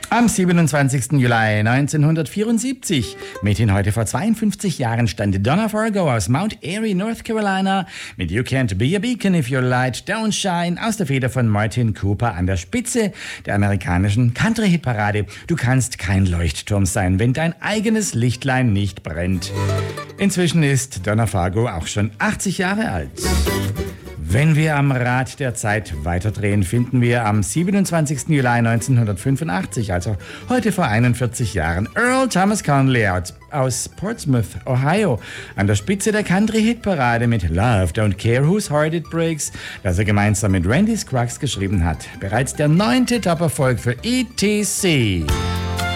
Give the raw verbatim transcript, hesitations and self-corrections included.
Am siebenundzwanzigsten Juli neunzehnhundertvierundsiebzig, mithin heute vor zweiundfünfzig Jahren, stand Donna Fargo aus Mount Airy, North Carolina mit You Can't Be a Beacon If Your Light Don't Shine aus der Feder von Martin Cooper an der Spitze der amerikanischen Country-Hitparade. Du kannst kein Leuchtturm sein, wenn dein eigenes Lichtlein nicht brennt. Inzwischen ist Donna Fargo auch schon achtzig Jahre alt. Wenn wir am Rad der Zeit weiterdrehen, finden wir am siebenundzwanzigsten Juli neunzehnhundertfünfundachtzig, also heute vor einundvierzig Jahren, Earl Thomas Conley aus Portsmouth, Ohio, an der Spitze der Country-Hitparade mit Love Don't Care Whose Heart It Breaks, das er gemeinsam mit Randy Scruggs geschrieben hat. Bereits der neunte Top-Erfolg für E T C.